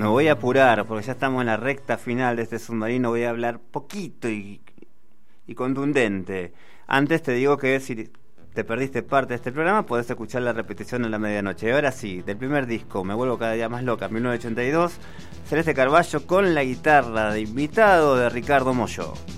Me voy a apurar porque ya estamos en la recta final de este submarino. Voy a hablar poquito y contundente. Antes te digo que si te perdiste parte de este programa, podés escuchar la repetición en la medianoche. Y ahora sí, del primer disco, Me vuelvo cada día más loca, 1982, Celeste Carballo con la guitarra de invitado de Ricardo Mollo.